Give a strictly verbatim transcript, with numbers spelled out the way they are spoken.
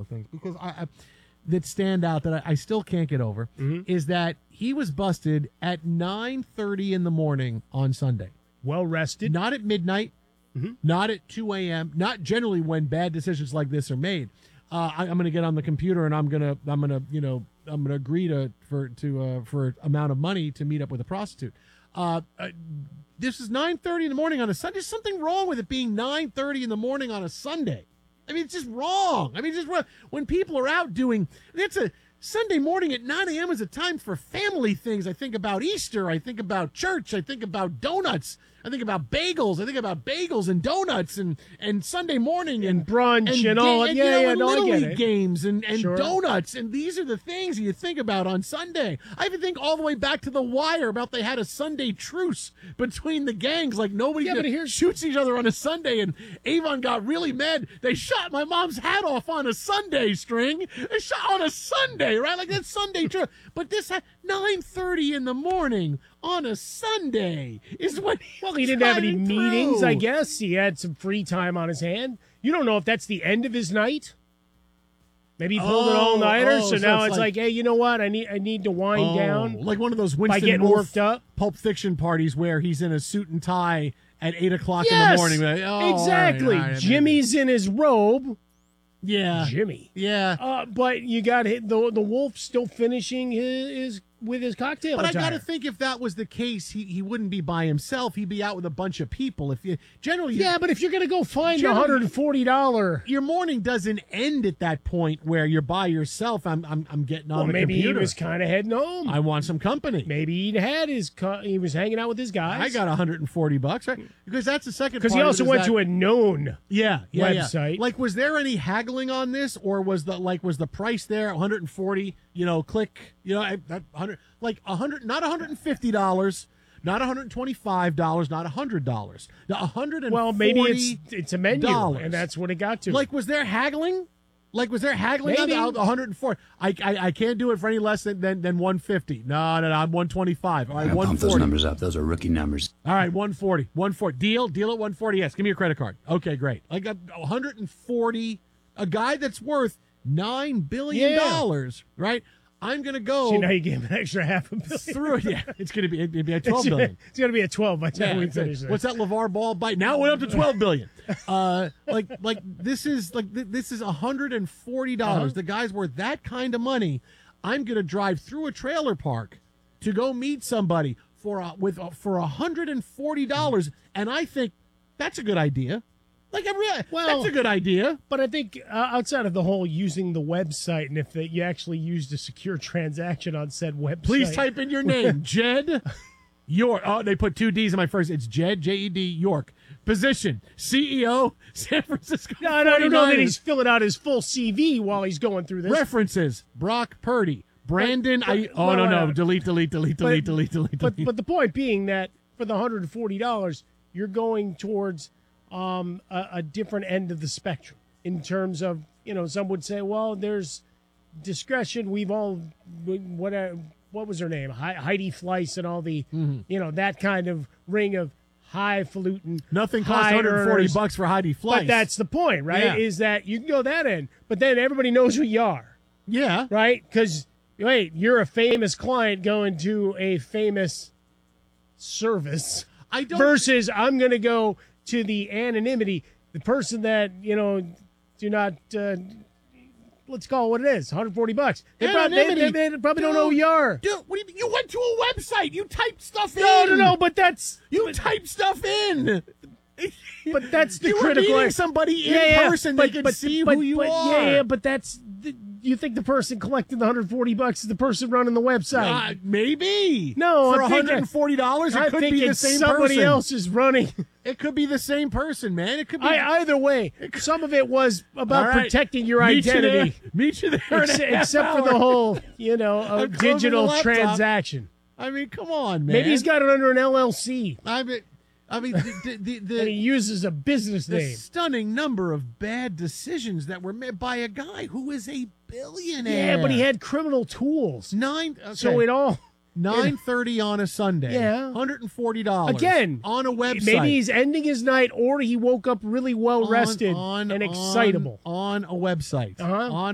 of things because I, I that stand out that I, I still can't get over mm-hmm. is that he was busted at nine thirty in the morning on Sunday. Well rested. Not at midnight, mm-hmm. not at two a.m., not generally when bad decisions like this are made. Uh, I, I'm going to get on the computer and I'm going to, I'm going to, you know, I'm going to agree to, for, to, uh, for amount of money to meet up with a prostitute. Uh, uh, this is nine thirty in the morning on a Sunday. There's something wrong with it being nine thirty in the morning on a Sunday. I mean, it's just wrong. I mean, just when people are out doing, it's a Sunday morning at nine a.m. is a time for family things. I think about Easter. I think about church. I think about donuts. I think about bagels. I think about bagels and donuts and, and Sunday morning and, and brunch and, and all. And, yeah, you know, yeah, and no, Little I get League it. games and, and Sure. donuts. And these are the things you think about on Sunday. I even think all the way back to The Wire about they had a Sunday truce between the gangs. Like nobody yeah, but here's... shoots each other on a Sunday. And Avon got really mad. They shot my mom's hat off on a Sunday, String. They shot on a Sunday, right? Like that's Sunday truce. But this had nine thirty in the morning on a Sunday is what he Well, he didn't have any meetings, I guess. He had some free time on his hand. You don't know if that's the end of his night. Maybe he pulled oh, an all-nighter, oh, so, so now it's it's like, like, hey, you know what? I need I need to wind oh, down. Like one of those Winston by getting Wolfe worked up. Pulp Fiction parties where he's in a suit and tie at eight o'clock yes, in the morning. Like, oh, exactly. all right, all right, Jimmy's in his robe. Yeah. Jimmy. Yeah. Uh, but you got the the Wolf still finishing his, his with his cocktail. But attire. I got to think if that was the case, he, he wouldn't be by himself. He'd be out with a bunch of people. If you generally, yeah, but if you're gonna go find a one hundred and forty dollar, your morning doesn't end at that point where you're by yourself. I'm I'm I'm getting on well, the maybe computer. he was kind of heading home. I want some company. Maybe he had his co- he was hanging out with his guys. I got one hundred forty bucks, right? Because that's the second. Because part he also of it is went that, to a known yeah, yeah website. Yeah. Like, was there any haggling on this, or was the like was the price there one hundred forty? You know, click. You know, I, that one hundred like one hundred, not one hundred fifty dollars, not one hundred twenty-five dollars, not one hundred dollars. Now one hundred forty. Well, maybe it's it's a menu, dollars. and that's what it got to. Like, was there haggling? Like, was there haggling Maybe. on the one hundred four? I, I I can't do it for any less than than, than one fifty. No, no, no, I'm one twenty-five. All right, I one pump forty. those numbers up. Those are rookie numbers. All right, one forty. one forty. Deal? Deal at one forty. Yes, give me your credit card. Okay, great. Like a one hundred forty, a guy that's worth nine billion dollars, yeah. right? I'm going to go. So now you gave him an extra half a billion. Through, yeah, it's going to be it'd be a twelve billion. It's going to be a twelve by the time yeah, we finish this. What's that LeVar Ball bite? Now it went up to twelve billion. Uh, like like this is like th- this is one hundred forty dollars. Uh-huh. The guy's worth that kind of money. I'm going to drive through a trailer park to go meet somebody for a, with a, for one hundred forty dollars, and I think that's a good idea. Like, I really, well, that's a good idea. But I think uh, outside of the whole using the website, and if the, you actually used a secure transaction on said website. Please type in your name, Jed York. Oh, they put two D's in my first. It's Jed, J E D, York. Position, C E O, San Francisco No, no, I don't know that he's filling out his full C V while he's going through this. References, Brock Purdy, Brandon. But, but, I, oh, well, no, no. uh, Delete, delete, delete, delete, but, delete, delete, but, delete. But the point being that for the one hundred forty dollars, you're going towards um, a, a different end of the spectrum in terms of, you know, some would say, well, there's discretion. We've all, what, uh, what was her name? Heidi Fleiss and all the, mm-hmm. you know, that kind of ring of highfalutin. Nothing costs one hundred forty earners. bucks for Heidi Fleiss. But that's the point, right? Yeah. Is that you can go that end, but then everybody knows who you are. Yeah. Right? Because, wait, you're a famous client going to a famous service. I don't. Versus I'm going to go to the anonymity, the person that, you know, do not, uh, let's call it what it is, one hundred forty bucks. They, prob- they, they, they probably dude, don't know who you are. Dude, what do you mean? You went to a website. You typed stuff No, in. no, no, but that's... You but, typed stuff in. But that's the you critical... were meeting somebody in yeah, yeah, person. But, they could but, see but, who you but, are. Yeah, yeah, but that's... The, you think the person collecting the one hundred forty bucks is the person running the website? Uh, maybe. No, for I'm one hundred forty dollars, it I'm could be the same somebody person. else is running. It could be the same person, man. It could be. I, either way, some of it was about right. protecting your Meet identity. You Meet you there. Ex- except for the whole, you know, uh, digital transaction. I mean, come on, man. Maybe he's got it under an L L C. I mean, I mean, the, the, the, the and he uses a business the name. Stunning number of bad decisions that were made by a guy who is a billionaire. Yeah, but he had criminal tools. Nine. Okay. So it all. Nine thirty on a Sunday. Yeah, one hundred forty dollars again on a website. Maybe he's ending his night, or he woke up really well rested on, and on, excitable on a website. Uh-huh. On